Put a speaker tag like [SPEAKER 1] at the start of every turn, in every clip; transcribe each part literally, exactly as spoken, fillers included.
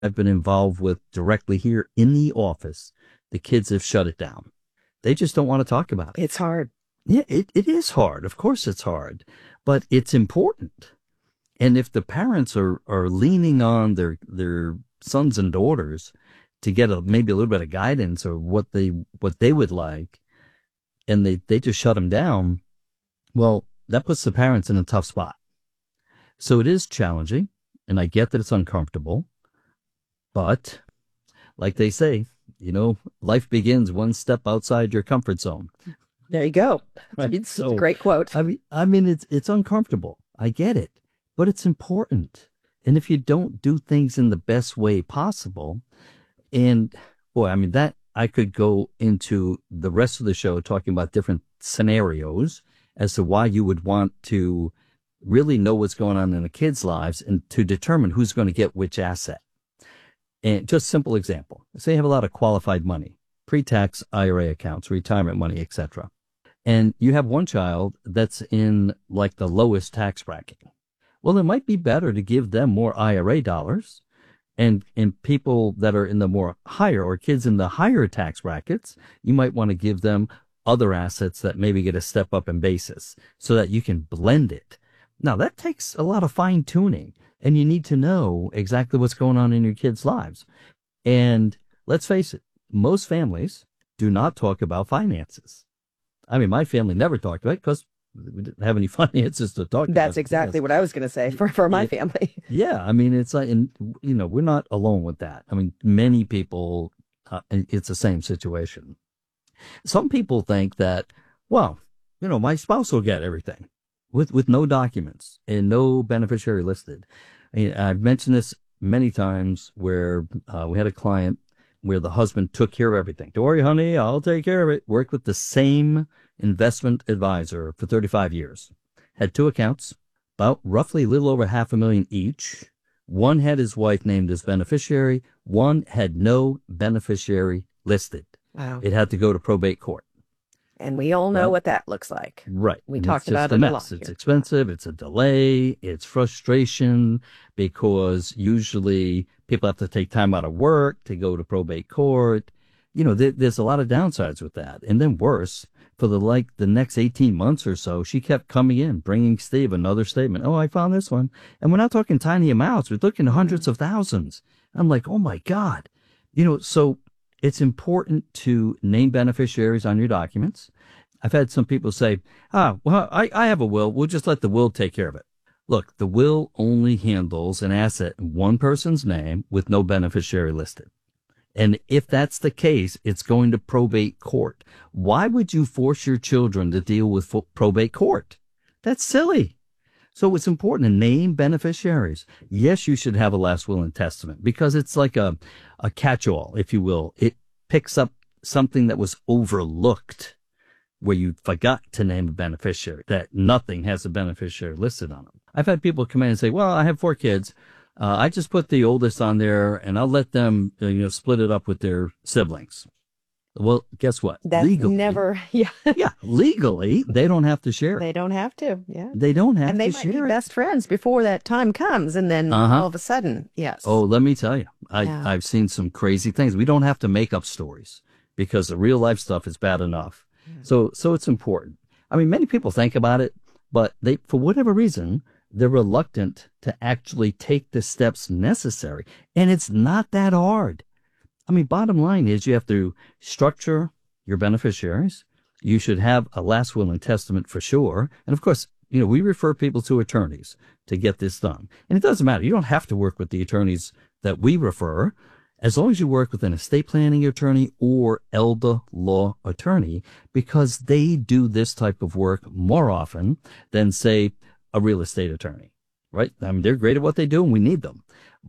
[SPEAKER 1] I've been involved with directly here in the office, the kids have shut it down. They just don't want to talk about it.
[SPEAKER 2] It's hard.
[SPEAKER 1] Yeah, it, it is hard. Of course it's hard, but it's important. And if the parents are, are leaning on their their sons and daughters to get a, maybe a little bit of guidance or what they what they would like, and they, they just shut them down, well, that puts the parents in a tough spot. So it is challenging, and I get that it's uncomfortable, but like they say, you know, life begins one step outside your comfort zone.
[SPEAKER 2] There you go.
[SPEAKER 1] Right? So,
[SPEAKER 2] great quote.
[SPEAKER 1] I mean, I mean, it's it's uncomfortable. I get it, but it's important. And if you don't do things in the best way possible, and boy, I mean, that I could go into the rest of the show talking about different scenarios as to why you would want to really know what's going on in the kids' lives and to determine who's going to get which asset. And just simple example, say you have a lot of qualified money, pre-tax I R A accounts, retirement money, et cetera. And you have one child that's in like the lowest tax bracket. Well, it might be better to give them more I R A dollars, and and people that are in the more higher, or kids in the higher tax brackets, you might want to give them other assets that maybe get a step up in basis so that you can blend it. Now, that takes a lot of fine tuning, and you need to know exactly what's going on in your kids' lives. And let's face it, most families do not talk about finances. I mean, my family never talked about it because we didn't have any finances to talk about.
[SPEAKER 2] That's exactly what I was going to say for, for my family.
[SPEAKER 1] Yeah. I mean, it's like, and, you know, we're not alone with that. I mean, many people, uh, it's the same situation. Some people think that, well, you know, my spouse will get everything with, with no documents and no beneficiary listed. I mean, I've mentioned this many times where uh, we had a client where the husband took care of everything. Don't worry, honey, I'll take care of it. Worked with the same investment advisor for thirty-five years. Had two accounts, about roughly a little over half a million each. One had his wife named as beneficiary. One had no beneficiary listed.
[SPEAKER 2] Wow.
[SPEAKER 1] It had to go to probate court.
[SPEAKER 2] And we all know
[SPEAKER 1] Right.
[SPEAKER 2] what that looks like.
[SPEAKER 1] Right.
[SPEAKER 2] We
[SPEAKER 1] And
[SPEAKER 2] talked
[SPEAKER 1] it's just
[SPEAKER 2] about
[SPEAKER 1] a
[SPEAKER 2] it a
[SPEAKER 1] mess.
[SPEAKER 2] lot
[SPEAKER 1] It's
[SPEAKER 2] here.
[SPEAKER 1] expensive. It's a delay. It's frustration because usually people have to take time out of work to go to probate court. You know, there, there's a lot of downsides with that. And then worse, for the like the next eighteen months or so, she kept coming in, bringing Steve another statement. Oh, I found this one. And we're not talking tiny amounts. We're looking at hundreds of thousands. I'm like, oh my God. You know, so it's important to name beneficiaries on your documents. I've had some people say, ah, well, I, I have a will. We'll just let the will take care of it. Look, the will only handles an asset in one person's name with no beneficiary listed. And if that's the case, it's going to probate court. Why would you force your children to deal with fo- probate court? That's silly. So it's important to name beneficiaries. Yes, you should have a last will and testament because it's like a, a catch-all, if you will. It picks up something that was overlooked where you forgot to name a beneficiary, that nothing has a beneficiary listed on them. I've had people come in and say, well, I have four kids. Uh, I just put the oldest on there and I'll let them, uh, you know, split it up with their siblings. Well, guess what?
[SPEAKER 2] That's
[SPEAKER 1] legally,
[SPEAKER 2] never, yeah.
[SPEAKER 1] yeah, legally, they don't have to share it.
[SPEAKER 2] They don't have to, yeah.
[SPEAKER 1] They don't have
[SPEAKER 2] And they
[SPEAKER 1] to
[SPEAKER 2] might be
[SPEAKER 1] share it.
[SPEAKER 2] best friends before that time comes, and then
[SPEAKER 1] Uh-huh.
[SPEAKER 2] all of a sudden, yes.
[SPEAKER 1] Oh, let me tell you, I,
[SPEAKER 2] Yeah.
[SPEAKER 1] I've seen some crazy things. We don't have to make up stories because the real life stuff is bad enough. So, so it's important. I mean, many people think about it, but they, for whatever reason, they're reluctant to actually take the steps necessary. And it's not that hard. I mean, bottom line is you have to structure your beneficiaries. You should have a last will and testament for sure. And of course, you know, we refer people to attorneys to get this done. And it doesn't matter. You don't have to work with the attorneys that we refer. As long as you work with an estate planning attorney or elder law attorney, because they do this type of work more often than, say, a real estate attorney, right? I mean, they're great at what they do and we need them.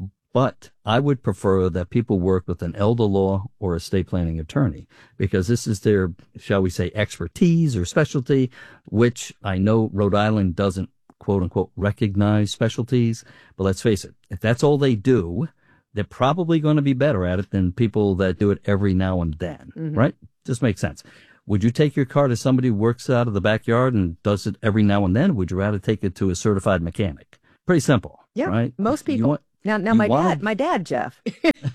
[SPEAKER 1] But I would prefer that people work with an elder law or estate planning attorney because this is their, shall we say, expertise or specialty, which I know Rhode Island doesn't, quote unquote, recognize specialties. But let's face it, if that's all they do, they're probably going to be better at it than people that do it every now and then,
[SPEAKER 2] Mhm.
[SPEAKER 1] right? Just makes sense. Would you take your car to somebody who works out of the backyard and does it every now and then? Would you rather take it to a certified mechanic? Pretty simple,
[SPEAKER 2] Yeah,
[SPEAKER 1] right?
[SPEAKER 2] most
[SPEAKER 1] You
[SPEAKER 2] people.
[SPEAKER 1] want,
[SPEAKER 2] Now, now
[SPEAKER 1] You
[SPEAKER 2] my
[SPEAKER 1] wanna-
[SPEAKER 2] dad, my dad, Jeff.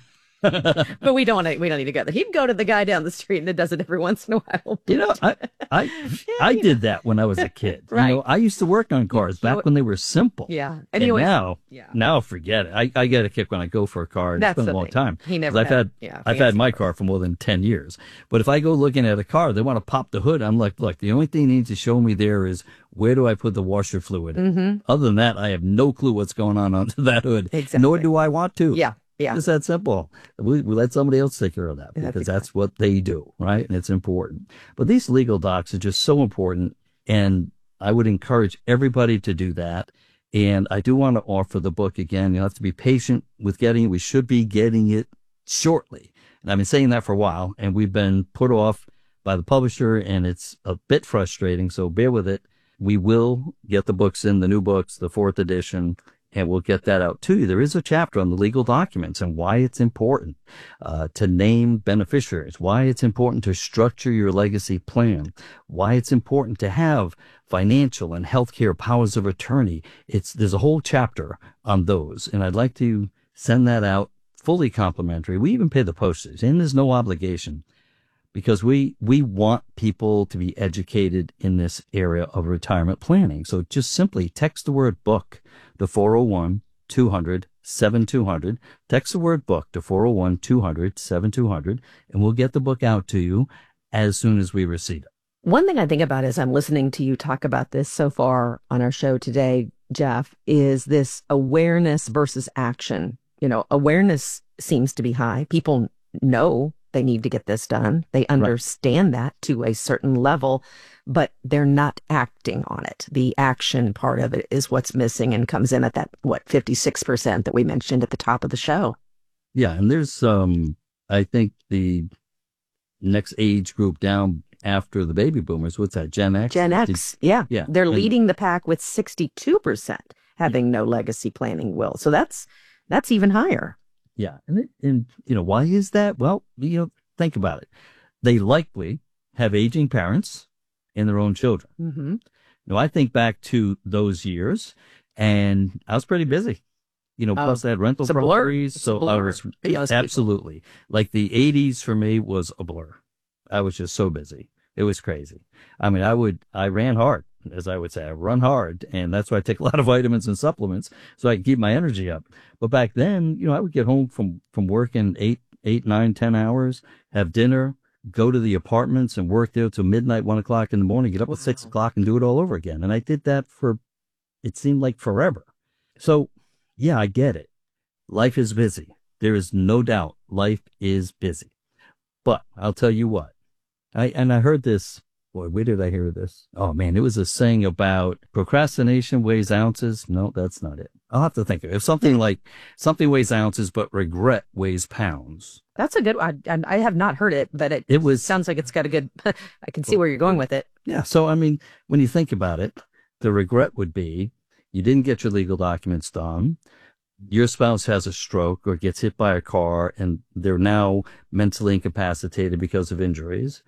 [SPEAKER 2] But we don't want to. We don't need to go there. He'd go to the guy down the street and it does it every once in a while.
[SPEAKER 1] You know, I I, I
[SPEAKER 2] you
[SPEAKER 1] did that when I was a kid.
[SPEAKER 2] Right.
[SPEAKER 1] You know, I used to work on cars back when they were simple.
[SPEAKER 2] Yeah. And
[SPEAKER 1] And
[SPEAKER 2] he always-
[SPEAKER 1] now,
[SPEAKER 2] yeah.
[SPEAKER 1] now forget it. I, I get a kick when I go for a car. And
[SPEAKER 2] That's
[SPEAKER 1] it's been
[SPEAKER 2] the
[SPEAKER 1] a long
[SPEAKER 2] thing.
[SPEAKER 1] time.
[SPEAKER 2] He
[SPEAKER 1] 'Cause
[SPEAKER 2] never
[SPEAKER 1] I've
[SPEAKER 2] had-
[SPEAKER 1] had,
[SPEAKER 2] yeah,
[SPEAKER 1] I've had
[SPEAKER 2] fancy
[SPEAKER 1] my
[SPEAKER 2] cars.
[SPEAKER 1] car for more than ten years. But if I go looking at a car, they want to pop the hood. I'm like, look, the only thing you need to show me there is where do I put the washer fluid?
[SPEAKER 2] Mm-hmm.
[SPEAKER 1] Other than that, I have no clue what's going on under that hood.
[SPEAKER 2] Exactly.
[SPEAKER 1] Nor do I want to.
[SPEAKER 2] Yeah. Yeah.
[SPEAKER 1] It's that simple. We, we let somebody else take care of that
[SPEAKER 2] That's
[SPEAKER 1] because that's what they do, right? And it's important. But these legal docs are just so important, and I would encourage everybody to do that. And I do want to offer the book again. You'll have to be patient with getting it. We should be getting it shortly. And I've been saying that for a while, and we've been put off by the publisher, and it's a bit frustrating, so bear with it. We will get the books in, the new books, the fourth edition, and we'll get that out to you. There is a chapter on the legal documents and why it's important uh, to name beneficiaries, why it's important to structure your legacy plan, why it's important to have financial and healthcare powers of attorney. It's there's a whole chapter on those, and I'd like to send that out fully complimentary. We even pay the postage, and there's no obligation. Because we, we want people to be educated in this area of retirement planning. So just simply text the word book to four oh one, two hundred, seventy-two hundred. Text the word book to four oh one, two hundred, seventy-two hundred, and we'll get the book out to you as soon as we receive it.
[SPEAKER 2] One thing I think about as I'm listening to you talk about this so far on our show today, Jeff, is this awareness versus action. You know, awareness seems to be high. People know they need to get this done. They understand that to a certain level, but they're not acting on it. The action part of it is what's missing and comes in at that, what, fifty-six percent that we mentioned at the top of the show.
[SPEAKER 1] Yeah, and there's, um, I think the next age group down after the baby boomers, what's that, Gen X?
[SPEAKER 2] Gen X, yeah.
[SPEAKER 1] Yeah.
[SPEAKER 2] They're
[SPEAKER 1] And-
[SPEAKER 2] leading the pack with sixty-two percent having no legacy planning will. So that's that's even higher.
[SPEAKER 1] Yeah. And, it, and, you know, why is that? Well, you know, think about it. They likely have aging parents and their own children.
[SPEAKER 2] Mm-hmm.
[SPEAKER 1] Now, I think back to those years, and I was pretty busy. You know,
[SPEAKER 2] Oh,
[SPEAKER 1] plus I had rental
[SPEAKER 2] it's a blur.
[SPEAKER 1] properties.
[SPEAKER 2] It's a
[SPEAKER 1] So I
[SPEAKER 2] blur
[SPEAKER 1] was
[SPEAKER 2] for most people.
[SPEAKER 1] absolutely like the eighties for me was a blur. I was just so busy. It was crazy. I mean, I would, I ran hard, as I would say. I run hard, and that's why I take a lot of vitamins and supplements so I can keep my energy up. But back then, you know, I would get home from, from working eight, eight, nine, ten hours, have dinner, go to the apartments and work there till midnight, one o'clock in the morning, get up at six o'clock and do it all over again. And I did that for, it seemed like forever. So yeah, I get it. Life is busy. There is no doubt life is busy. But I'll tell you what, I, and I heard this, boy, where did I hear this? Oh man, it was a saying about procrastination weighs ounces. No, that's not it. I'll have to think of it. If something like something weighs ounces, but regret weighs pounds.
[SPEAKER 2] That's a good one. I, I have not heard it, but it,
[SPEAKER 1] It was,
[SPEAKER 2] sounds like it's got a good, I can see where you're going with it.
[SPEAKER 1] yeah. So, I mean, when you think about it, the regret would be you didn't get your legal documents done. Your spouse has a stroke or gets hit by a car and they're now mentally incapacitated because of injuries.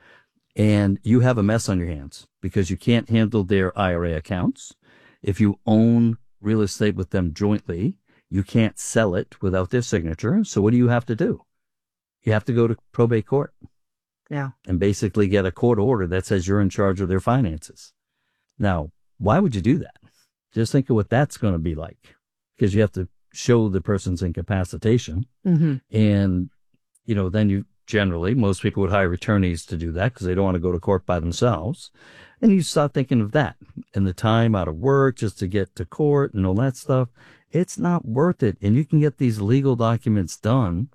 [SPEAKER 1] And you have a mess on your hands because you can't handle their I R A accounts. If you own real estate with them jointly, you can't sell it without their signature. So what do you have to do? You have to go to probate court
[SPEAKER 2] Yeah.
[SPEAKER 1] and basically get a court order that says you're in charge of their finances. Now, why would you do that? Just think of what that's going to be like, because you have to show the person's incapacitation.
[SPEAKER 2] Mm-hmm.
[SPEAKER 1] And, you know, then you generally, most people would hire attorneys to do that because they don't want to go to court by themselves. And you start thinking of that and the time out of work just to get to court and all that stuff. It's not worth it. And you can get these legal documents done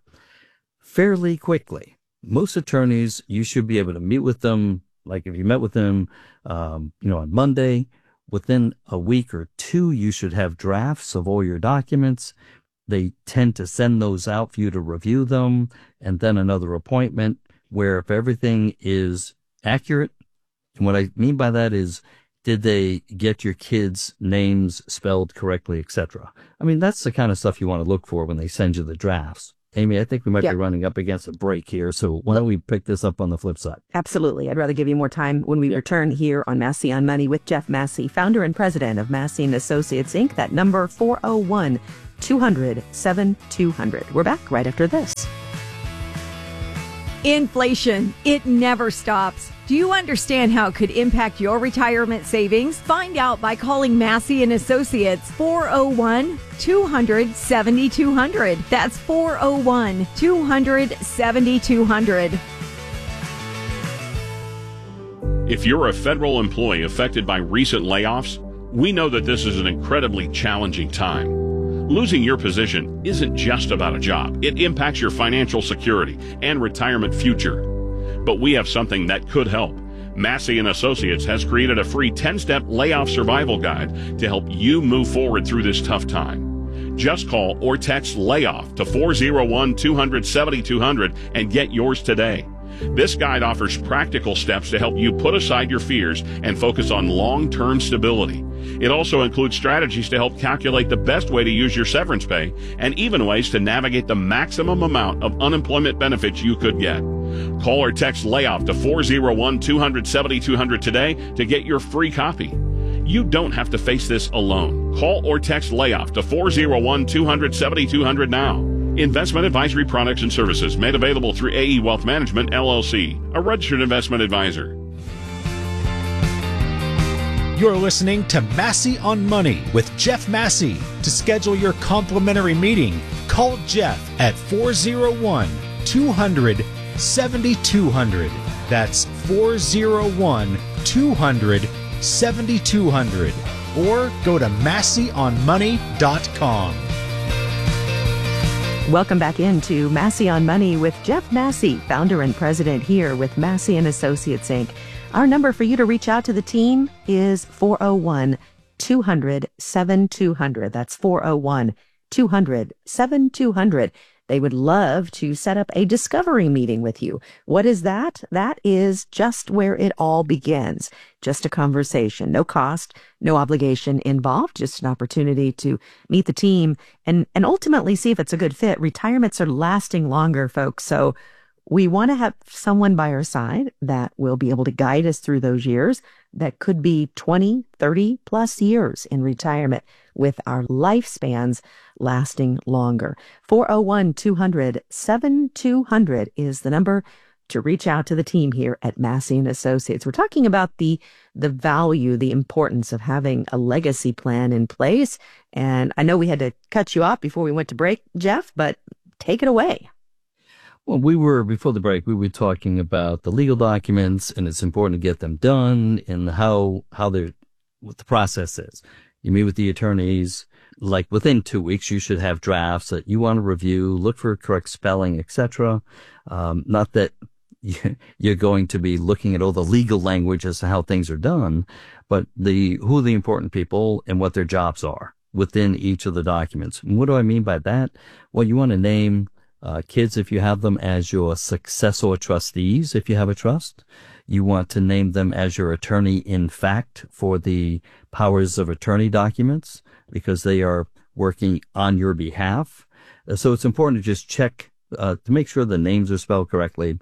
[SPEAKER 1] fairly quickly. Most attorneys, you should be able to meet with them. Like if you met with them, um, you know, on Monday, within a week or two, you should have drafts of all your documents. They tend to send those out for you to review them, and then another appointment where if everything is accurate, and what I mean by that is, did they get your kids' names spelled correctly, et cetera. I mean, that's the kind of stuff you want to look for when they send you the drafts. Amy, I think we might
[SPEAKER 2] Yeah.
[SPEAKER 1] be running up against a break here, so why don't we pick this up on the flip side?
[SPEAKER 2] Absolutely. I'd rather give you more time when we return here on Massey on Money with Jeff Massey, founder and president of Massey and Associates, Incorporated. That number, four oh one, two hundred, seven two hundred. We're back right after this.
[SPEAKER 3] Inflation, it never stops. Do you understand how it could impact your retirement savings? Find out by calling Massey and Associates four oh one, two hundred, seventy-two hundred. That's four oh one, two hundred, seventy-two hundred.
[SPEAKER 4] If you're a federal employee affected by recent layoffs, we know that this is an incredibly challenging time. Losing your position isn't just about a job. It impacts your financial security and retirement future. But we have something that could help. Massey and Associates has created a free ten-step layoff survival guide to help you move forward through this tough time. Just call or text LAYOFF to four oh one, two hundred, seventy-two hundred and get yours today. This guide offers practical steps to help you put aside your fears and focus on long-term stability. It also includes strategies to help calculate the best way to use your severance pay and even ways to navigate the maximum amount of unemployment benefits you could get. Call or text LAYOFF to four oh one, two hundred, seventy-two hundred today to get your free copy. You don't have to face this alone. Call or text LAYOFF to four oh one, two hundred, seventy-two hundred now. Investment advisory products and services made available through A E Wealth Management, L L C, a registered investment advisor.
[SPEAKER 5] You're listening to Massey on Money with Jeff Massey. To schedule your complimentary meeting, call Jeff at four oh one, two hundred, seventy-two hundred. That's four oh one, two hundred, seventy-two hundred. Or go to massey on money dot com.
[SPEAKER 2] Welcome back into Massey on Money with Jeff Massey, founder and president here with Massey and Associates, Incorporated. Our number for you to reach out to the team is four oh one, two hundred, seventy-two hundred. That's four oh one, two hundred, seventy-two hundred. They would love to set up a discovery meeting with you. What is that? That is just where it all begins. Just a conversation. No cost, no obligation involved. Just an opportunity to meet the team and, and ultimately see if it's a good fit. Retirements are lasting longer, folks. So we want to have someone by our side that will be able to guide us through those years that could be twenty, thirty plus years in retirement with our lifespans lasting longer. four oh one, two hundred, seventy-two hundred is the number to reach out to the team here at Massey and Associates. We're talking about the the value, the importance of having a legacy plan in place. And I know we had to cut you off before we went to break, Jeff, but take it away.
[SPEAKER 1] Well, we were, before the break, we were talking about the legal documents, and it's important to get them done and how, how they're, what the process is. You meet with the attorneys, like within two weeks, you should have drafts that you want to review, look for correct spelling, et cetera. Um, not that you're going to be looking at all the legal language as to how things are done, but the, who are the important people and what their jobs are within each of the documents. And what do I mean by that? Well, you want to name Uh, kids, if you have them, as your successor trustees, if you have a trust. You want to name them as your attorney in fact for the powers of attorney documents because they are working on your behalf. Uh, so it's important to just check uh, to make sure the names are spelled correctly.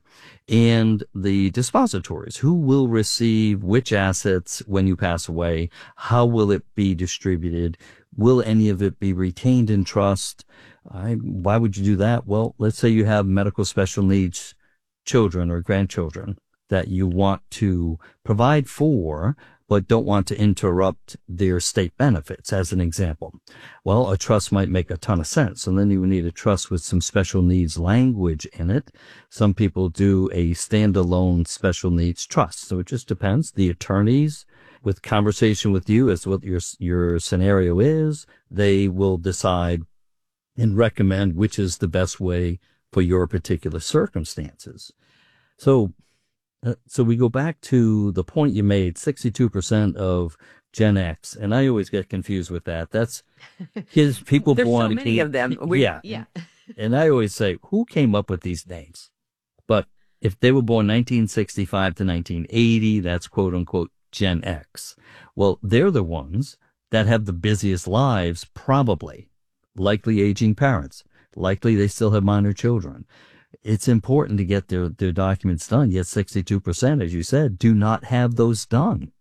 [SPEAKER 1] And the dispositories, who will receive which assets when you pass away? How will it be distributed? Will any of it be retained in trust? I, why would you do that? Well, let's say you have medical special needs children or grandchildren that you want to provide for, but don't want to interrupt their state benefits, as an example. Well, a trust might make a ton of sense. And then you would need a trust with some special needs language in it. Some people do a standalone special needs trust. So it just depends. The attorneys, with conversation with you as to what your, your scenario is, they will decide and recommend which is the best way for your particular circumstances. So, uh, so we go back to the point you made, sixty-two percent of Gen X, and I always get confused with that. That's his people
[SPEAKER 2] There's
[SPEAKER 1] born.
[SPEAKER 2] so many of them.
[SPEAKER 1] We, yeah.
[SPEAKER 2] Yeah.
[SPEAKER 1] And I always say, who came up with these names? But if they were born nineteen sixty-five to nineteen eighty, that's quote unquote Gen X. Well, they're the ones that have the busiest lives, probably. Likely aging parents. Likely they still have minor children. It's important to get their, their documents done, yet sixty-two percent, as you said, do not have those done.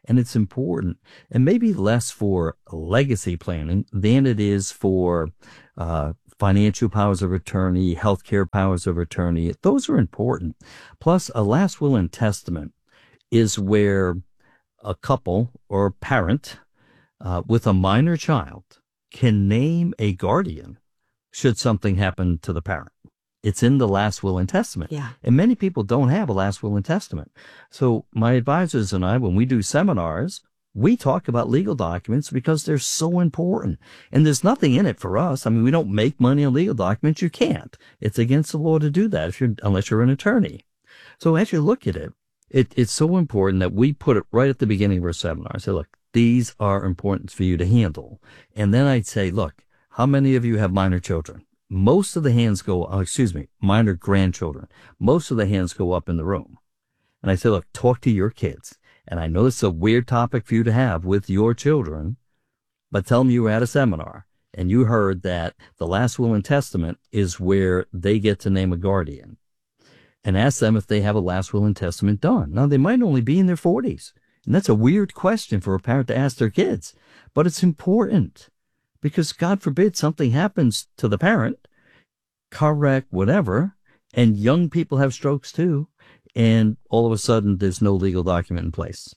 [SPEAKER 1] And it's important, and maybe less for legacy planning than it is for uh, financial powers of attorney, healthcare powers of attorney. Those are important. Plus, a last will and testament is where a couple or parent uh, with a minor child can name a guardian should something happen to the parent. It's in the last will and testament.
[SPEAKER 2] Yeah.
[SPEAKER 1] And many people don't have a last will and testament. So my advisors and I, when we do seminars, we talk about legal documents because they're so important. And there's nothing in it for us. I mean, we don't make money on legal documents. You can't. It's against the law to do that if you're, unless you're an attorney. So as you look at it, it, it's so important that we put it right at the beginning of our seminar. I say, look, these are important for you to handle. And then I'd say, look, how many of you have minor children? Most of the hands go, oh, excuse me, minor grandchildren. Most of the hands go up in the room. And I say, look, talk to your kids. And I know it's a weird topic for you to have with your children, but tell them you were at a seminar and you heard that the last will and testament is where they get to name a guardian. And ask them if they have a last will and testament done. Now, they might only be in their forties. And that's a weird question for a parent to ask their kids, but it's important. Because God forbid something happens to the parent, car wreck, whatever, and young people have strokes too, and all of a sudden there's no legal document in place.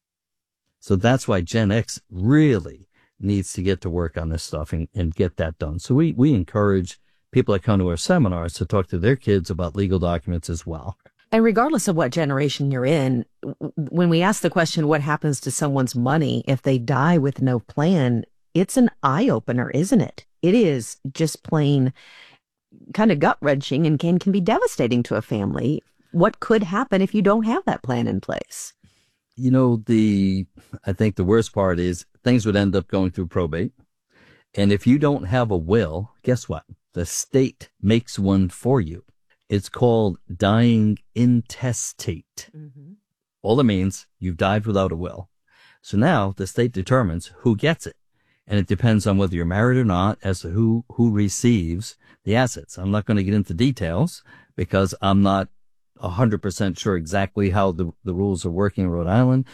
[SPEAKER 1] So that's why Gen X really needs to get to work on this stuff and, and get that done. So we, we encourage people that come to our seminars to talk to their kids about legal documents as well.
[SPEAKER 2] And regardless of what generation you're in, when we ask the question, what happens to someone's money if they die with no plan, it's an eye-opener, isn't it? It is just plain kind of gut-wrenching and can, can be devastating to a family. What could happen if you don't have that plan in place?
[SPEAKER 1] You know, the I think the worst part is things would end up going through probate. And if you don't have a will, guess what? The state makes one for you. It's called dying intestate. Mm-hmm. All it means, you've died without a will. So now the state determines who gets it. And it depends on whether you're married or not as to who, who receives the assets. I'm not going to get into details because I'm not one hundred percent sure exactly how the, the rules are working in Rhode Island.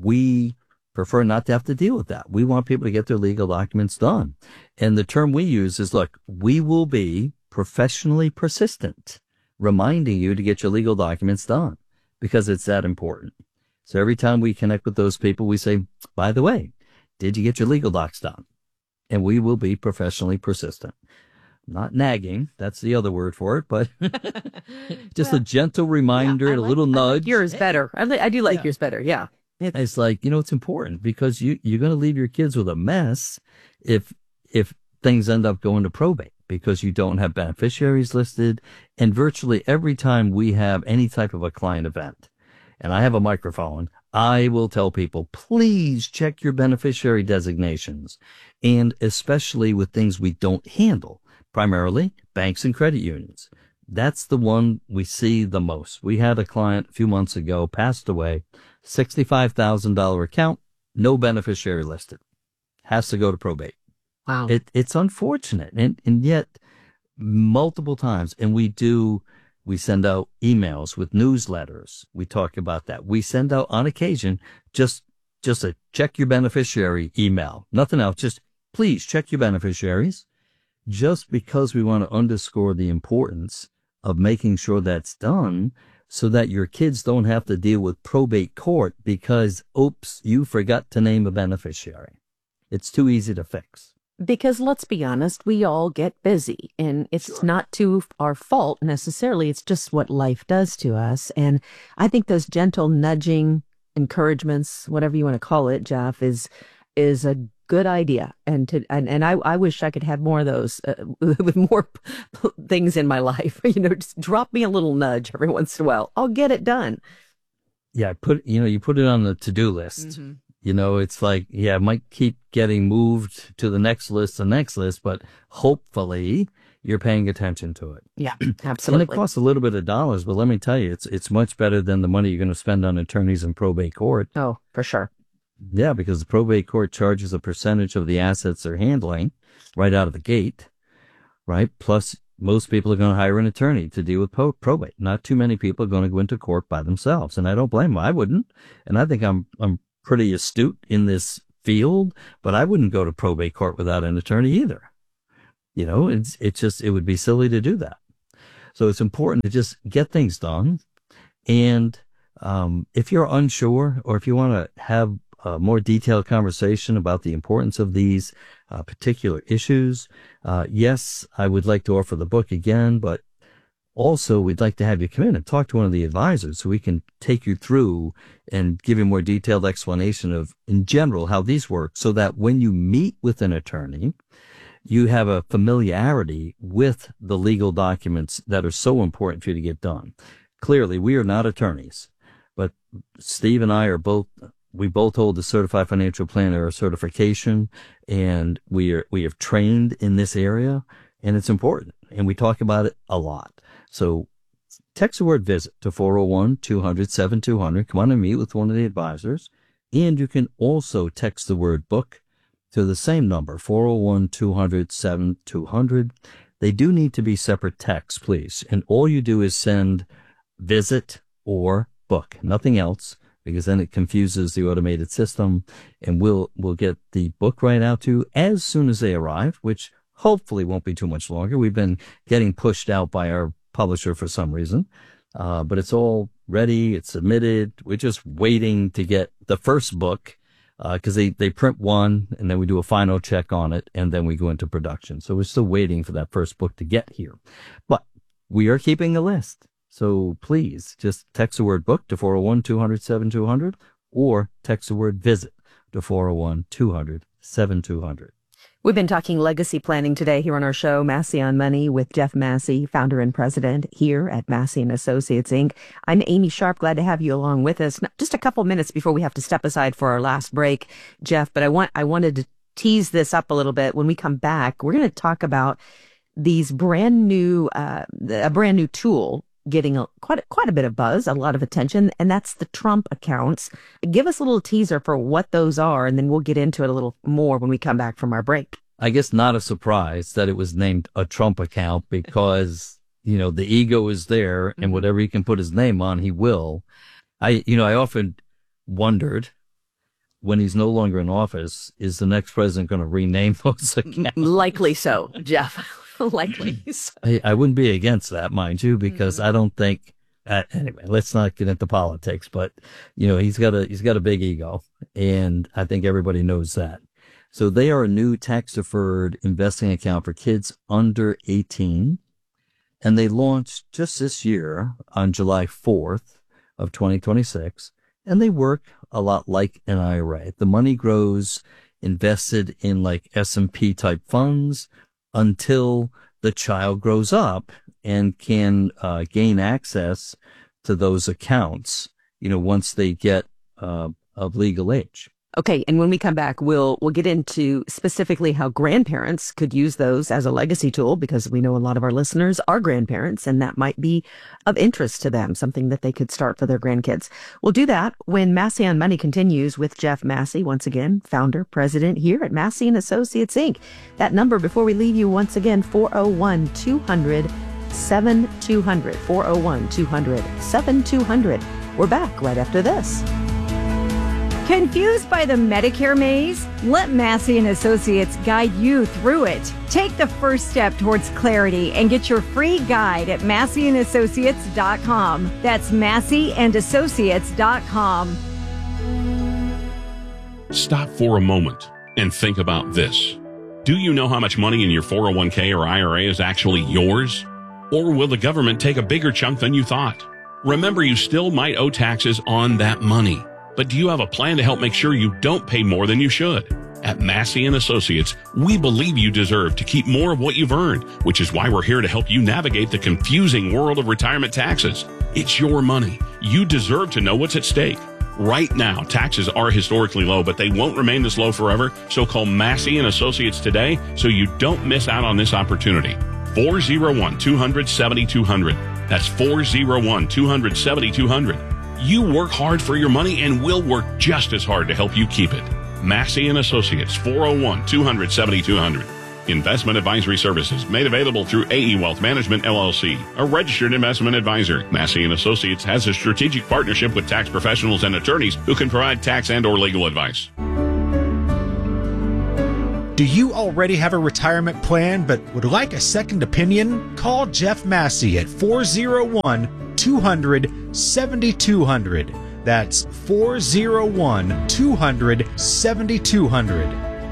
[SPEAKER 1] We prefer not to have to deal with that. We want people to get their legal documents done. And the term we use is, look, we will be professionally persistent, reminding you to get your legal documents done because it's that important. So every time we connect with those people, we say, by the way, did you get your legal docs done? And we will be professionally persistent. Not nagging, that's the other word for it, but just well, a gentle reminder, yeah, and a like, little nudge.
[SPEAKER 2] Like yours better. I, li- I do like
[SPEAKER 1] yeah.
[SPEAKER 2] yours better, yeah.
[SPEAKER 1] It's, it's like, you know, it's important because you, you're going to leave your kids with a mess if if things end up going to probate because you don't have beneficiaries listed. And virtually every time we have any type of a client event, and I have a microphone, I will tell people, please check your beneficiary designations, and especially with things we don't handle, primarily banks and credit unions. That's the one we see the most. We had a client a few months ago, passed away, sixty-five thousand dollars account, no beneficiary listed, has to go to probate.
[SPEAKER 2] Wow.
[SPEAKER 1] It, it's unfortunate, and, and yet multiple times, and we do We send out emails with newsletters. We talk about that. We send out on occasion just just a check your beneficiary email. Nothing else. Just please check your beneficiaries. Just because we want to underscore the importance of making sure that's done so that your kids don't have to deal with probate court because, oops, you forgot to name a beneficiary. It's too easy to fix.
[SPEAKER 2] Because let's be honest, we all get busy and it's sure. not to our fault necessarily. It's just what life does to us. And I think those gentle nudging encouragements, whatever you want to call it, Jeff, is is a good idea. And to and, and I, I wish I could have more of those uh, with more p- things in my life. You know, just drop me a little nudge every once in a while. I'll get it done.
[SPEAKER 1] Yeah, put you know, you put it on the to-do list. Mm-hmm. You know, it's like, yeah, it might keep getting moved to the next list, the next list, but hopefully you're paying attention to it.
[SPEAKER 2] Yeah, absolutely.
[SPEAKER 1] And it costs a little bit of dollars, but let me tell you, it's it's much better than the money you're going to spend on attorneys in probate court.
[SPEAKER 2] Oh, for sure.
[SPEAKER 1] Yeah, because the probate court charges a percentage of the assets they're handling right out of the gate, right? Plus, most people are going to hire an attorney to deal with po- probate. Not too many people are going to go into court by themselves, and I don't blame them. I wouldn't, and I think I'm I'm pretty astute in this field, but I wouldn't go to probate court without an attorney either. You know, it's, it's just, it would be silly to do that. So it's important to just get things done. And um, if you're unsure, or if you want to have a more detailed conversation about the importance of these uh, particular issues, uh, yes, I would like to offer the book again, but also we'd like to have you come in and talk to one of the advisors so we can take you through and give you a more detailed explanation of, in general, how these work, so that when you meet with an attorney, you have a familiarity with the legal documents that are so important for you to get done. Clearly, we are not attorneys, but Steve and I are both, we both hold the Certified Financial Planner certification, and we are, we have trained in this area, and it's important, and we talk about it a lot. So text the word VISIT to four oh one, two hundred, seventy-two hundred. Come on and meet with one of the advisors. And you can also text the word book to the same number, four oh one, two hundred, seventy-two hundred. They do need to be separate texts, please. And all you do is send VISIT or book, nothing else, because then it confuses the automated system, and we'll, we'll get the book right out to you as soon as they arrive, which hopefully won't be too much longer. We've been getting pushed out by our publisher for some reason, uh, but it's all ready. It's submitted. We're just waiting to get the first book, because uh, they, they print one, and then we do a final check on it, and then we go into production. So we're still waiting for that first book to get here. But we are keeping a list. So please just text the word book to four oh one, two hundred, seventy-two hundred, or text the word visit to four oh one, two hundred, seventy-two hundred.
[SPEAKER 2] We've been talking legacy planning today here on our show, Massey on Money, with Jeff Massey, founder and president here at Massey and Associates, Incorporated. I'm Amy Sharp. Glad to have you along with us. Now, just a couple minutes before we have to step aside for our last break, Jeff, but I want I wanted to tease this up a little bit. When we come back, we're going to talk about these brand new, uh, a brand new tool getting a, quite, a, quite a bit of buzz, a lot of attention, and that's the Trump accounts. Give us a little teaser for what those are, and then we'll get into it a little more when we come back from our break.
[SPEAKER 1] I guess not a surprise that it was named a Trump account, because, you know, the ego is there, and whatever he can put his name on, he will. I, you know, I often wondered, when he's no longer in office, is the next president going to rename those accounts?
[SPEAKER 2] Likely so, Jeff. Likely.
[SPEAKER 1] I, I wouldn't be against that, mind you, because mm-hmm. I don't think, uh, anyway, let's not get into politics, but, you know, he's got a, he's got a big ego, and I think everybody knows that. So they are a new tax-deferred investing account for kids under eighteen, and they launched just this year on July fourth of twenty twenty-six, and they work a lot like an I R A. The money grows invested in like S and P type funds until the child grows up and can uh, gain access to those accounts, you know, once they get uh, of legal age.
[SPEAKER 2] Okay, and when we come back, we'll we'll get into specifically how grandparents could use those as a legacy tool, because we know a lot of our listeners are grandparents, and that might be of interest to them, something that they could start for their grandkids. We'll do that when Massey on Money continues with Jeff Massey, once again, founder, president here at Massey and Associates, Incorporated. That number before we leave you, once again, four oh one, two hundred, seventy-two hundred, four oh one, two hundred, seventy-two hundred. We're back right after this.
[SPEAKER 3] Confused by the Medicare maze? Let Massey and Associates guide you through it. Take the first step towards clarity and get your free guide at massey and associates dot com. That's massey and associates dot com.
[SPEAKER 4] Stop for a moment and think about this. Do you know how much money in your four oh one k or I R A is actually yours? Or will the government take a bigger chunk than you thought? Remember, you still might owe taxes on that money. But do you have a plan to help make sure you don't pay more than you should? At Massey and Associates, we believe you deserve to keep more of what you've earned, which is why we're here to help you navigate the confusing world of retirement taxes. It's your money. You deserve to know what's at stake. Right now, taxes are historically low, but they won't remain this low forever. So call Massey and Associates today so you don't miss out on this opportunity. four oh one, two hundred, seventy-two hundred. That's four oh one, two hundred, seventy-two hundred. You work hard for your money, and we'll work just as hard to help you keep it. Massey and Associates, four oh one, two hundred, seventy-two hundred. Investment advisory services made available through A E Wealth Management, L L C, a registered investment advisor. Massey and Associates has a strategic partnership with tax professionals and attorneys who can provide tax and or legal advice.
[SPEAKER 5] Do you already have a retirement plan but would like a second opinion? Call Jeff Massey at four oh one, two hundred, seventy-two hundred. That's four oh one, two hundred, seventy-two hundred.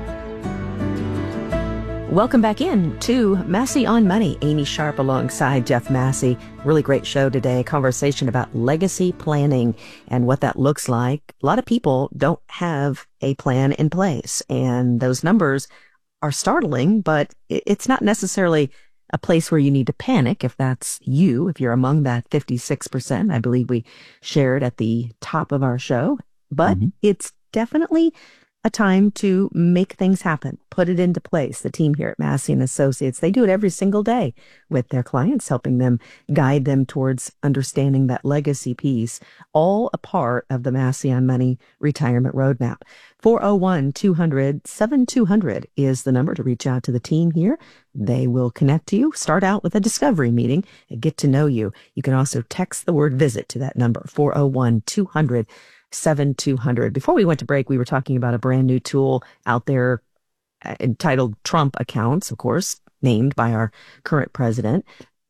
[SPEAKER 2] Welcome back in to Massey on Money. Amy Sharp alongside Jeff Massey. Really great show today. Conversation about legacy planning and what that looks like. A lot of people don't have a plan in place, and those numbers are startling, but it's not necessarily a place where you need to panic if that's you, if you're among that fifty-six percent, I believe we shared at the top of our show. But mm-hmm. it's definitely a time to make things happen, put it into place. The team here at Massey and Associates, they do it every single day with their clients, helping them guide them towards understanding that legacy piece, all a part of the Massey on Money Retirement Roadmap. four oh one, two hundred, seventy-two hundred is the number to reach out to the team here. They will connect to you, start out with a discovery meeting, and get to know you. You can also text the word visit to that number, four oh one, two hundred, seventy-two hundred. Before we went to break, we were talking about a brand new tool out there uh, entitled Trump Accounts, of course, named by our current president.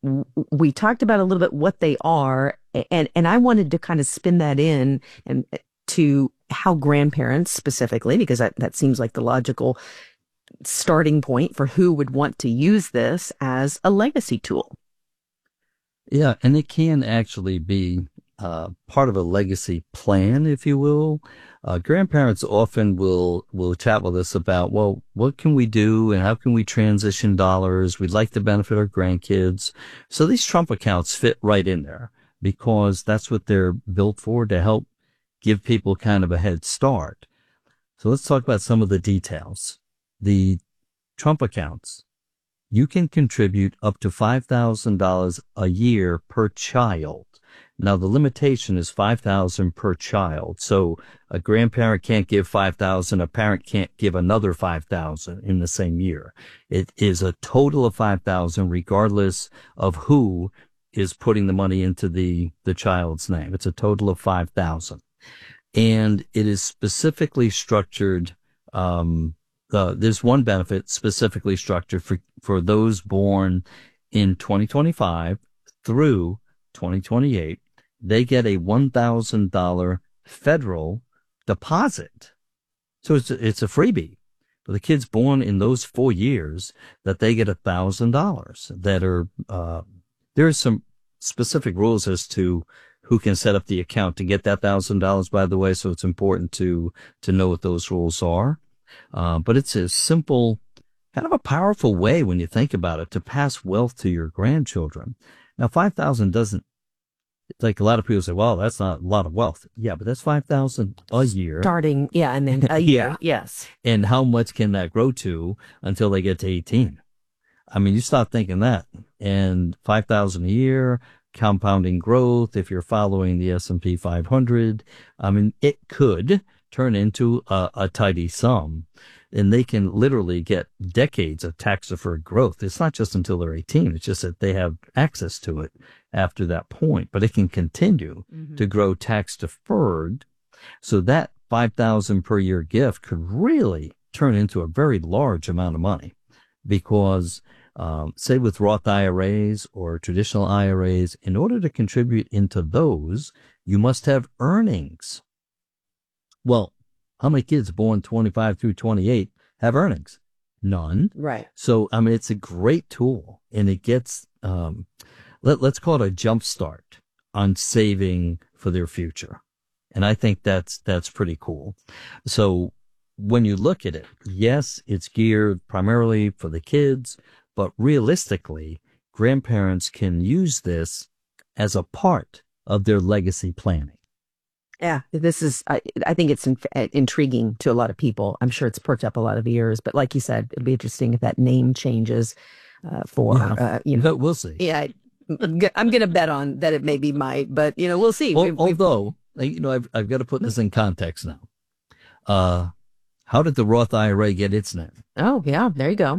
[SPEAKER 2] We talked about a little bit what they are, and, and I wanted to kind of spin that in and to how grandparents specifically, because that, that seems like the logical starting point for who would want to use this as a legacy tool.
[SPEAKER 1] Yeah, and it can actually be Uh, part of a legacy plan, if you will. Uh, grandparents often will, will chat with us about, well, what can we do and how can we transition dollars? We'd like to benefit our grandkids. So these Trump accounts fit right in there because that's what they're built for, to help give people kind of a head start. So let's talk about some of the details. The Trump accounts, you can contribute up to five thousand dollars a year per child. Now, the limitation is five thousand dollars per child. So a grandparent can't give five thousand dollars, a parent can't give another five thousand dollars in the same year. It is a total of five thousand dollars regardless of who is putting the money into the, the child's name. It's a total of five thousand dollars. And it is specifically structured, um, uh, there's one benefit specifically structured for, for those born in twenty twenty-five through twenty twenty-eight. They get a one thousand dollars federal deposit. So it's a, it's a freebie for the kids born in those four years that they get one thousand dollars that are, uh, there are some specific rules as to who can set up the account to get that one thousand dollars, by the way. So it's important to, to know what those rules are. Uh, but it's a simple, kind of a powerful way when you think about it to pass wealth to your grandchildren. Now, five thousand doesn't, like a lot of people say, well, that's not a lot of wealth. Yeah, but that's five thousand a year.
[SPEAKER 2] Starting, yeah, and then a year,
[SPEAKER 1] yeah.
[SPEAKER 2] Yes.
[SPEAKER 1] And how much can that grow to until they get to eighteen? I mean, you start thinking that. And five thousand a year, compounding growth, if you're following the S and P five hundred, I mean, it could turn into a, a tidy sum. And they can literally get decades of tax-deferred growth. It's not just until they're eighteen. It's just that they have access to it after that point. But it can continue mm-hmm. to grow tax-deferred. So that five thousand dollars per year gift could really turn into a very large amount of money. Because, um, say with Roth I R As or traditional I R As, in order to contribute into those, you must have earnings. Well, how many kids born twenty-five through twenty-eight have earnings? None.
[SPEAKER 2] Right.
[SPEAKER 1] So, I mean, it's a great tool, and it gets, um, let, let's call it a jump start on saving for their future. And I think that's, that's pretty cool. So when you look at it, yes, it's geared primarily for the kids, but realistically, grandparents can use this as a part of their legacy planning.
[SPEAKER 2] Yeah, this is, I, I think it's in, intriguing to a lot of people. I'm sure it's perked up a lot of ears, but like you said, it'll be interesting if that name changes uh, for,
[SPEAKER 1] yeah.
[SPEAKER 2] uh, you know.
[SPEAKER 1] We'll see.
[SPEAKER 2] Yeah, I'm going to bet on that it maybe might, but, you know, we'll see.
[SPEAKER 1] Well,
[SPEAKER 2] we've,
[SPEAKER 1] although, we've... you know, I've, I've got to put this in context now. Uh, how did the Roth I R A get its name?
[SPEAKER 2] Oh, yeah, there you go.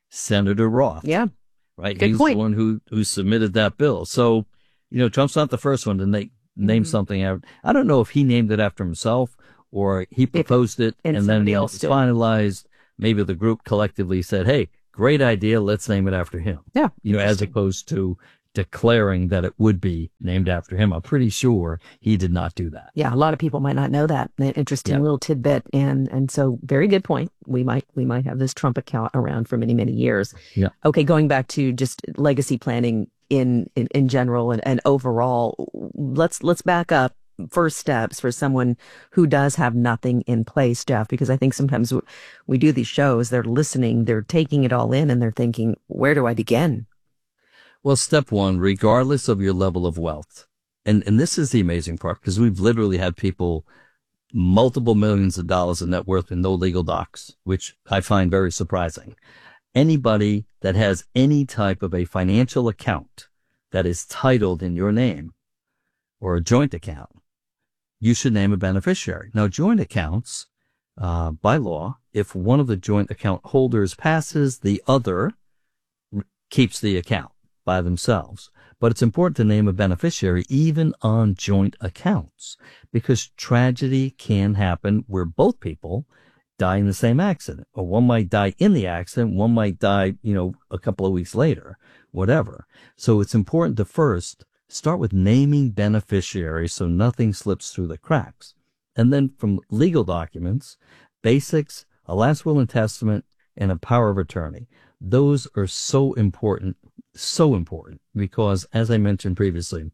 [SPEAKER 1] Senator Roth.
[SPEAKER 2] Yeah.
[SPEAKER 1] Right.
[SPEAKER 2] Good
[SPEAKER 1] He's
[SPEAKER 2] point.
[SPEAKER 1] the one who, who submitted that bill. So, you know, Trump's not the first one to na- name
[SPEAKER 2] Mhm.
[SPEAKER 1] something. Out. I don't know if he named it after himself or he proposed it
[SPEAKER 2] and
[SPEAKER 1] and then
[SPEAKER 2] somebody
[SPEAKER 1] when
[SPEAKER 2] else
[SPEAKER 1] it's
[SPEAKER 2] did.
[SPEAKER 1] finalized, maybe the group collectively said, hey, great idea. Let's name it after him.
[SPEAKER 2] Yeah.
[SPEAKER 1] You know, as opposed to declaring that it would be named after him. I'm pretty sure he did not do that.
[SPEAKER 2] Yeah, a lot of people might not know that. An interesting
[SPEAKER 1] Yeah.
[SPEAKER 2] little tidbit, and and so very good point. We might we might have this Trump account around for many many years.
[SPEAKER 1] Yeah.
[SPEAKER 2] Okay, going back to just legacy planning in in, in general and, and overall, let's let's back up. First steps for someone who does have nothing in place, Jeff, because I think sometimes we do these shows, they're listening, they're taking it all in, and they're thinking, where do I begin?
[SPEAKER 1] Well, step one, regardless of your level of wealth, and, and this is the amazing part because we've literally had people multiple millions of dollars in net worth and no legal docs, which I find very surprising. Anybody that has any type of a financial account that is titled in your name or a joint account, you should name a beneficiary. Now, joint accounts, uh, by law, if one of the joint account holders passes, the other keeps the account by themselves. But it's important to name a beneficiary even on joint accounts because tragedy can happen where both people die in the same accident, or one might die in the accident, one might die, you know, a couple of weeks later, whatever. So it's important to first start with naming beneficiaries so nothing slips through the cracks. And then from legal documents, basics, a last will and testament, and a power of attorney. Those are so important. So important because, as I mentioned previously,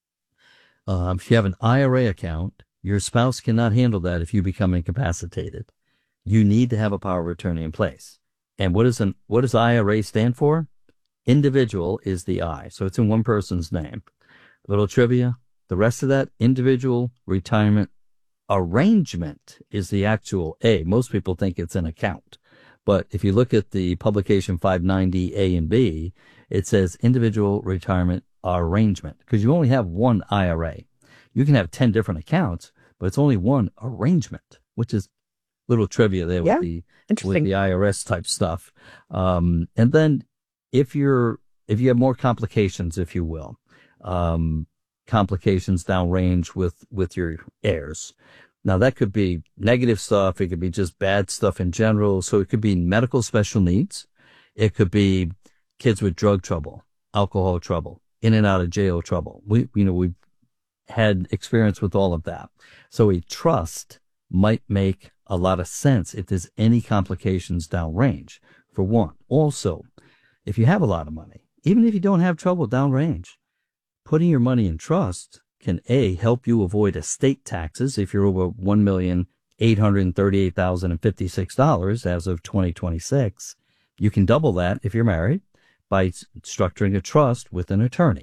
[SPEAKER 1] um, if you have an I R A account, your spouse cannot handle that if you become incapacitated. You need to have a power of attorney in place. And what is an what does I R A stand for? Individual is the I, so it's in one person's name. Little trivia: the rest of that, individual retirement arrangement, is the actual A. Most people think it's an account, but if you look at the publication five ninety A and B, it says individual retirement arrangement because you only have one I R A. You can have ten different accounts, but it's only one arrangement, which is little trivia there
[SPEAKER 2] Yeah,
[SPEAKER 1] with the
[SPEAKER 2] interesting.
[SPEAKER 1] with the I R S type stuff. Um, and then if you're if you have more complications, if you will, um, complications downrange with with your heirs. Now that could be negative stuff. It could be just bad stuff in general. So it could be medical special needs. It could be kids with drug trouble, alcohol trouble, in and out of jail trouble. We, you know, we've had experience with all of that. So a trust might make a lot of sense if there's any complications downrange, for one. Also, if you have a lot of money, even if you don't have trouble downrange, putting your money in trust can A, help you avoid estate taxes if you're over one million eight hundred thirty-eight thousand fifty-six dollars as of twenty twenty-six. You can double that if you're married by structuring a trust with an attorney.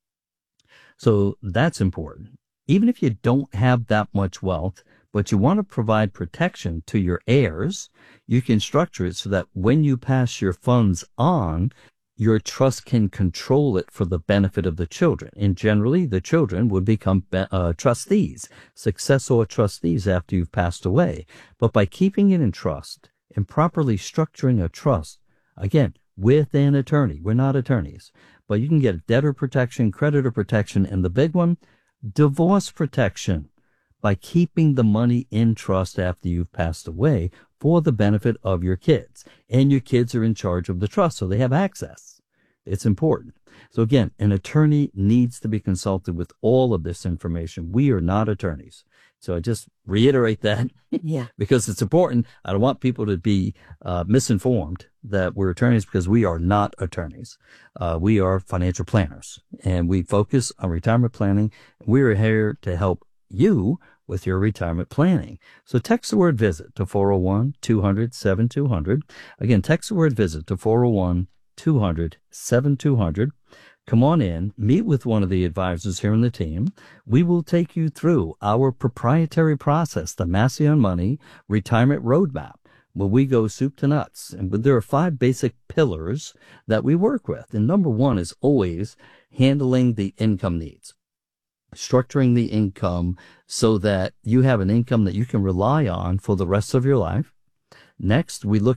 [SPEAKER 1] So that's important. Even if you don't have that much wealth, but you want to provide protection to your heirs, you can structure it so that when you pass your funds on, your trust can control it for the benefit of the children. And generally, the children would become uh, trustees, successor trustees after you've passed away. But by keeping it in trust and properly structuring a trust, again, with an attorney, we're not attorneys, but you can get debtor protection, creditor protection, and the big one, divorce protection, by keeping the money in trust after you've passed away for the benefit of your kids. And your kids are in charge of the trust, so they have access. It's important. So again, an attorney needs to be consulted with all of this information. We are not attorneys. So I just reiterate that
[SPEAKER 2] Yeah.
[SPEAKER 1] because it's important. I don't want people to be uh, misinformed that we're attorneys because we are not attorneys. Uh, we are financial planners, and we focus on retirement planning. We're here to help you with your retirement planning. So text the word VISIT to four oh one, two hundred, seventy-two hundred. Again, text the word VISIT to four oh one, two hundred, seventy-two hundred. Come on in, meet with one of the advisors here in the team. We will take you through our proprietary process, the Massey on Money Retirement Roadmap, where we go soup to nuts. And there are five basic pillars that we work with. And number one is always handling the income needs, structuring the income so that you have an income that you can rely on for the rest of your life. Next, we look at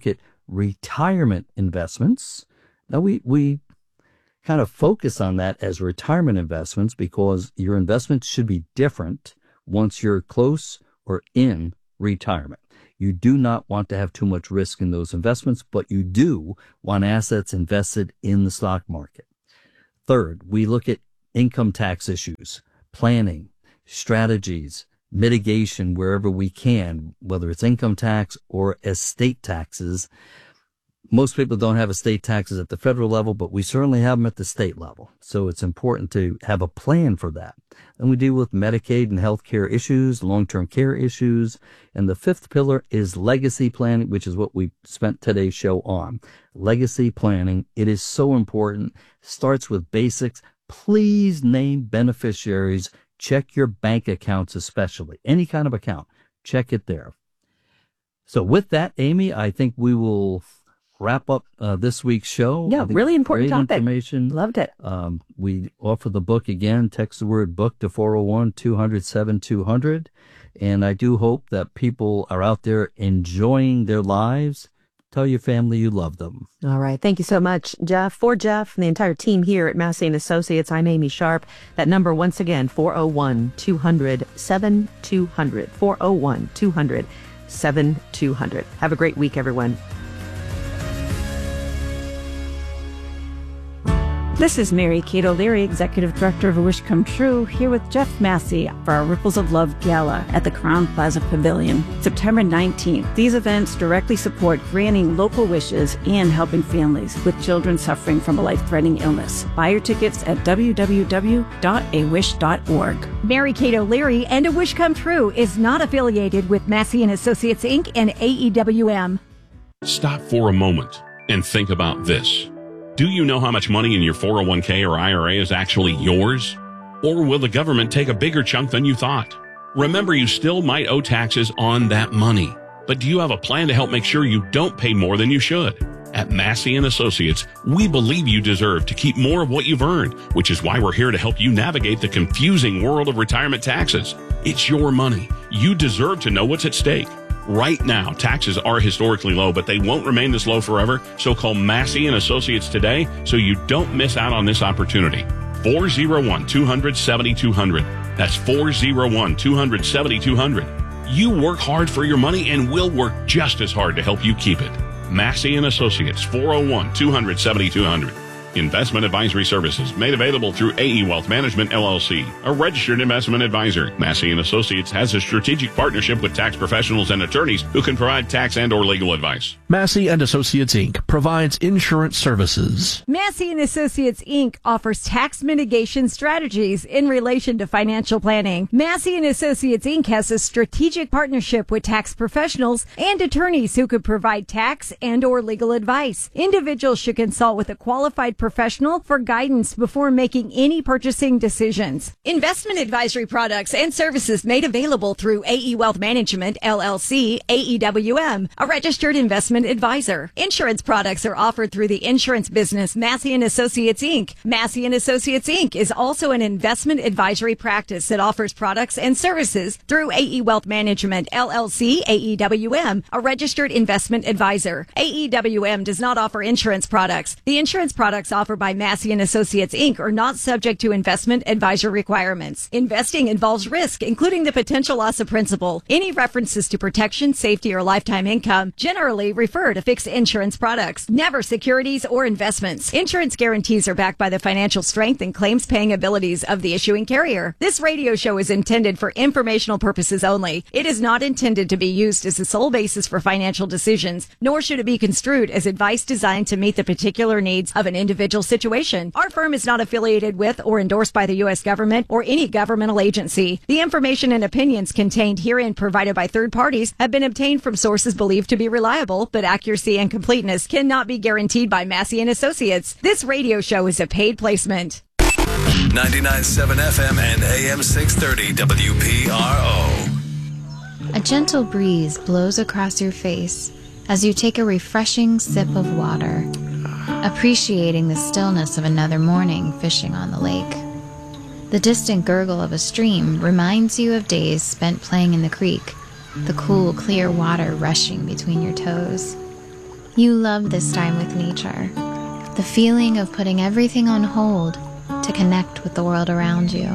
[SPEAKER 1] retirement investments. Now, we, we kind of focus on that as retirement investments because your investments should be different once you're close or in retirement. You do not want to have too much risk in those investments, but you do want assets invested in the stock market. Third, we look at income tax issues, planning, strategies, mitigation wherever we can, whether it's income tax or estate taxes. Most people don't have estate taxes at the federal level, but we certainly have them at the state level. So it's important to have a plan for that. And we deal with Medicaid and healthcare issues, long-term care issues. And the fifth pillar is legacy planning, which is what we spent today's show on. Legacy planning. It is so important. Starts with basics. Please name beneficiaries. Check your bank accounts, especially any kind of account. Check it there. So with that, Amy, I think we will wrap up uh, this week's show.
[SPEAKER 2] Yeah, really important
[SPEAKER 1] great
[SPEAKER 2] topic.
[SPEAKER 1] Information.
[SPEAKER 2] Loved it.
[SPEAKER 1] Um, we offer the book again. Text the word book to four oh one, two hundred, seven two hundred. And I do hope that people are out there enjoying their lives. Tell your family you love them.
[SPEAKER 2] All right. Thank you so much, Jeff. For Jeff and the entire team here at Massey and Associates, I'm Amy Sharp. That number, once again, four oh one, two hundred, seven two hundred. four oh one, two hundred, seven two hundred. Have a great week, everyone.
[SPEAKER 6] This is Mary Kate O'Leary, Executive Director of A Wish Come True, here with Jeff Massey for our Ripples of Love Gala at the Crowne Plaza Pavilion, September nineteenth. These events directly support granting local wishes and helping families with children suffering from a life-threatening illness. Buy your tickets at w w w dot a wish dot org.
[SPEAKER 3] Mary Kate O'Leary and A Wish Come True is not affiliated with Massey and Associates, Incorporated and A E W M.
[SPEAKER 4] Stop for a moment and think about this. Do you know how much money in your four oh one k or I R A is actually yours? Or will the government take a bigger chunk than you thought? Remember, you still might owe taxes on that money. But do you have a plan to help make sure you don't pay more than you should? At Massey and Associates, we believe you deserve to keep more of what you've earned, which is why we're here to help you navigate the confusing world of retirement taxes. It's your money. You deserve to know what's at stake. Right now, taxes are historically low, but they won't remain this low forever. So call Massey and Associates today so you don't miss out on this opportunity. four oh one, two hundred, seventy-two hundred. That's four oh one, two hundred, seventy-two hundred. You work hard for your money and we'll work just as hard to help you keep it. Massey and Associates, four oh one, two hundred, seventy-two hundred. Investment advisory services made available through A E Wealth Management, L L C, a registered investment advisor. Massey and Associates has a strategic partnership with tax professionals and attorneys who can provide tax and or legal advice.
[SPEAKER 7] Massey and Associates, Incorporated provides insurance services.
[SPEAKER 3] Massey and Associates, Incorporated offers tax mitigation strategies in relation to financial planning. Massey and Associates, Incorporated has a strategic partnership with tax professionals and attorneys who could provide tax and or legal advice. Individuals should consult with a qualified professional for guidance before making any purchasing decisions. Investment advisory products and services made available through A E Wealth Management, L L C, A E W M, a registered investment advisor. Insurance products are offered through the insurance business Massey and Associates, Incorporated. Massey and Associates, Incorporated is also an investment advisory practice that offers products and services through A E Wealth Management, L L C, A E W M, a registered investment advisor. A E W M does not offer insurance products. The insurance products offered by Massey and Associates, Incorporated are not subject to investment advisor requirements. Investing involves risk, including the potential loss of principal. Any references to protection, safety, or lifetime income generally refer to fixed insurance products, never securities or investments. Insurance guarantees are backed by the financial strength and claims paying abilities of the issuing carrier. This radio show is intended for informational purposes only. It is not intended to be used as the sole basis for financial decisions, nor should it be construed as advice designed to meet the particular needs of an individual situation. Our firm is not affiliated with or endorsed by the U S government or any governmental agency. The information and opinions contained herein provided by third parties have been obtained from sources believed to be reliable, but accuracy and completeness cannot be guaranteed by Massey and Associates. This radio show is a paid placement.
[SPEAKER 8] ninety-nine point seven F M and A M six thirty W P R O.
[SPEAKER 9] A gentle breeze blows across your face as you take a refreshing sip of water, appreciating the stillness of another morning fishing on the lake. The distant gurgle of a stream reminds you of days spent playing in the creek, the cool, clear water rushing between your toes. You love this time with nature. The feeling of putting everything on hold to connect with the world around you.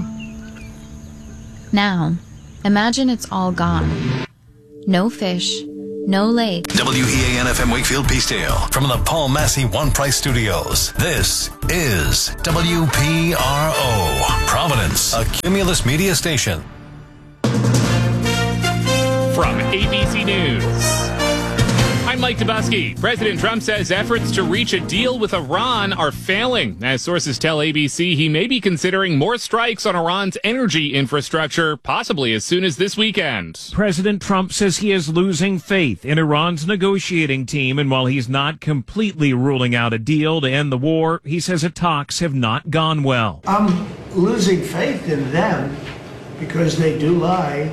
[SPEAKER 9] Now, imagine it's all gone. No fish, no lake.
[SPEAKER 8] W E A N F M Wakefield Peacedale from the Paul Massey One Price Studios. This is W P R O, Providence, a Cumulus Media station.
[SPEAKER 10] From A B C News, I'm Mike Dubusky. President Trump says efforts to reach a deal with Iran are failing. As sources tell A B C, he may be considering more strikes on Iran's energy infrastructure, possibly as soon as this weekend.
[SPEAKER 11] President Trump says he is losing faith in Iran's negotiating team, and while he's not completely ruling out a deal to end the war, he says the talks have not gone well.
[SPEAKER 12] I'm losing faith in them because they do lie.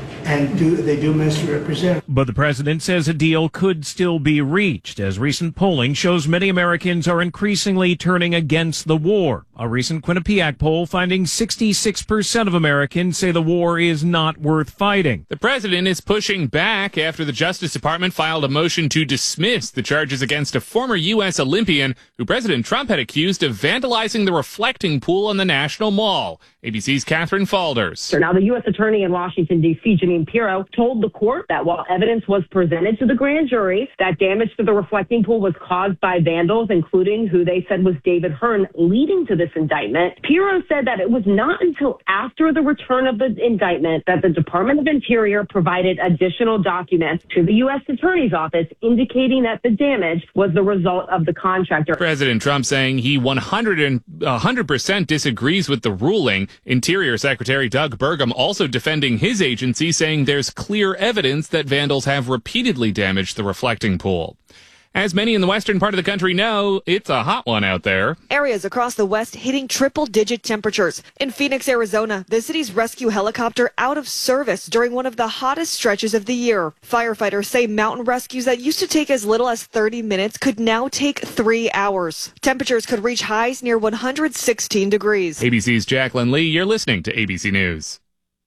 [SPEAKER 12] And do, they do misrepresent.
[SPEAKER 11] But the president says a deal could still be reached, as recent polling shows many Americans are increasingly turning against the war. A recent Quinnipiac poll finding sixty-six percent of Americans say the war is not worth fighting.
[SPEAKER 10] The president is pushing back after the Justice Department filed a motion to dismiss the charges against a former U S Olympian who President Trump had accused of vandalizing the reflecting pool on the National Mall. A B C's Catherine Falders.
[SPEAKER 13] Now, the U S attorney in Washington, D C, Janine Pirro, told the court that while evidence was presented to the grand jury, that damage to the reflecting pool was caused by vandals, including who they said was David Hearn, leading to this indictment. Pirro said that it was not until after the return of the indictment that the Department of Interior provided additional documents to the U S attorney's office indicating that the damage was the result of the contractor.
[SPEAKER 10] President Trump saying he one hundred percent disagrees with the ruling. Interior Secretary Doug Burgum also defending his agency, saying there's clear evidence that vandals have repeatedly damaged the reflecting pool. As many in the western part of the country know, it's a hot one out there.
[SPEAKER 14] Areas across the west hitting triple-digit temperatures. In Phoenix, Arizona, the city's rescue helicopter out of service during one of the hottest stretches of the year. Firefighters say mountain rescues that used to take as little as thirty minutes could now take three hours. Temperatures could reach highs near one hundred sixteen degrees.
[SPEAKER 10] A B C's Jacqueline Lee, you're listening to A B C News.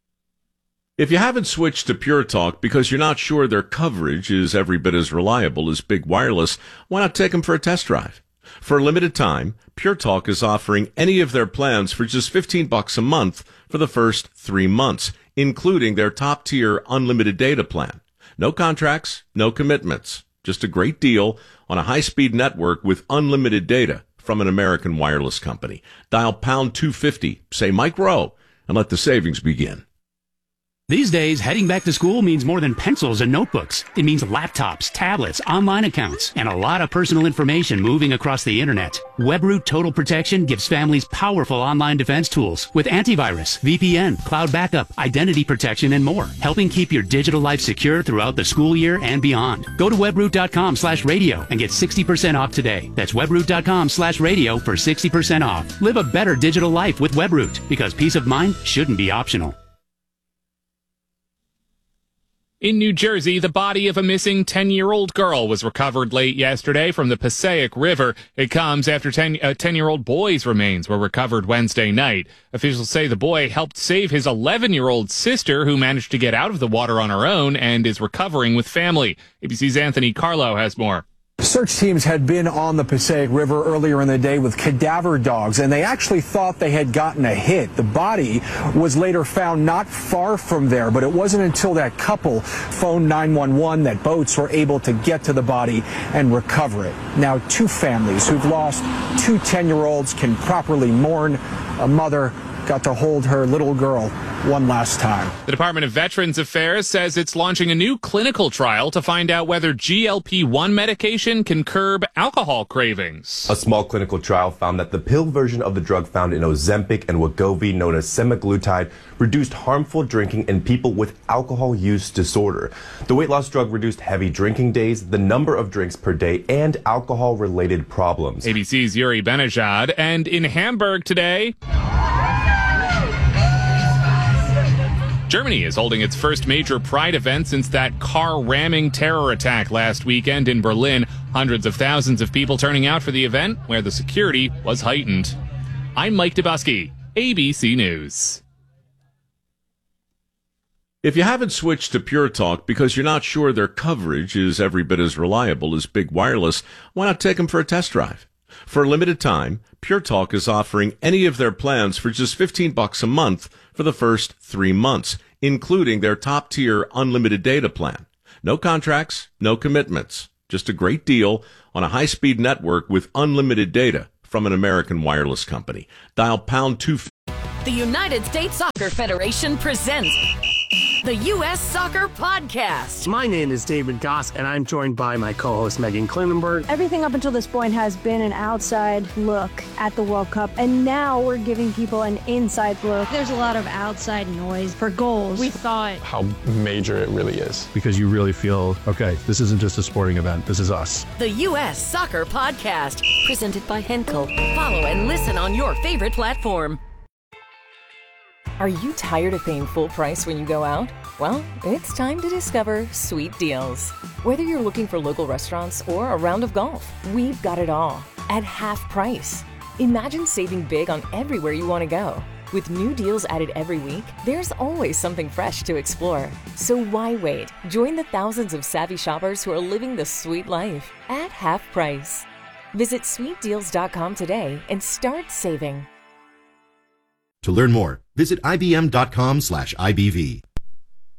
[SPEAKER 15] If you haven't switched to Pure Talk because you're not sure their coverage is every bit as reliable as Big Wireless, why not take them for a test drive? For a limited time, Pure Talk is offering any of their plans for just fifteen bucks a month for the first three months, including their top-tier unlimited data plan. No contracts, no commitments. Just a great deal on a high-speed network with unlimited data from an American wireless company. Dial pound two fifty, say Mike Rowe, and let the savings begin.
[SPEAKER 16] These days, heading back to school means more than pencils and notebooks. It means laptops, tablets, online accounts, and a lot of personal information moving across the internet. WebRoot Total Protection gives families powerful online defense tools with antivirus, V P N, cloud backup, identity protection, and more, helping keep your digital life secure throughout the school year and beyond. Go to webroot.com slash radio and get sixty percent off today. That's webroot.com slash radio for sixty percent off. Live a better digital life with WebRoot, because peace of mind shouldn't be optional.
[SPEAKER 10] In New Jersey, the body of a missing ten-year-old girl was recovered late yesterday from the Passaic River. It comes after ten, a ten-year-old boy's remains were recovered Wednesday night. Officials say the boy helped save his eleven-year-old sister, who managed to get out of the water on her own and is recovering with family. A B C's Anthony Carlo has more.
[SPEAKER 17] Search teams had been on the Passaic River earlier in the day with cadaver dogs, and they actually thought they had gotten a hit. The body was later found not far from there, but it wasn't until that couple phoned nine one one that boats were able to get to the body and recover it. Now, two families who've lost two ten-year-olds can properly mourn. A mother got to hold her little girl one last time.
[SPEAKER 10] The Department of Veterans Affairs says it's launching a new clinical trial to find out whether G L P one medication can curb alcohol cravings.
[SPEAKER 18] A small clinical trial found that the pill version of the drug found in Ozempic and Wegovy, known as semaglutide, reduced harmful drinking in people with alcohol use disorder. The weight loss drug reduced heavy drinking days, the number of drinks per day, and alcohol-related problems.
[SPEAKER 10] A B C's Yuri Benajad. And in Hamburg today, Germany is holding its first major Pride event since that car-ramming terror attack last weekend in Berlin. Hundreds of thousands of people turning out for the event, where the security was heightened. I'm Mike Dubusky, A B C News.
[SPEAKER 15] If you haven't switched to Pure Talk because you're not sure their coverage is every bit as reliable as Big Wireless, why not take them for a test drive? For a limited time, Pure Talk is offering any of their plans for just fifteen bucks a month for the first three months, including their top-tier unlimited data plan. No contracts, no commitments, just a great deal on a high-speed network with unlimited data from an American wireless company. Dial pound two.
[SPEAKER 19] The United States Soccer Federation presents the U S Soccer Podcast.
[SPEAKER 20] My name is David Goss, and I'm joined by my co-host Megan Klinenberg.
[SPEAKER 21] Everything up until this point has been an outside look at the World Cup, and now we're giving people an inside look.
[SPEAKER 22] There's a lot of outside noise for goals. We thought
[SPEAKER 23] how major it really is.
[SPEAKER 24] Because you really feel, okay, this isn't just a sporting event, this is us.
[SPEAKER 19] The U S Soccer Podcast, presented by Henkel. Follow and listen on your favorite platform. Are you tired of paying full price when you go out? Well, it's time to discover Sweet Deals. Whether you're looking for local restaurants or a round of golf, we've got it all at half price. Imagine saving big on everywhere you want to go. With new deals added every week, there's always something fresh to explore. So why wait? Join the thousands of savvy shoppers who are living the sweet life at half price. Visit sweet deals dot com today and start saving.
[SPEAKER 25] To learn more, visit I B M dot com slash I B V.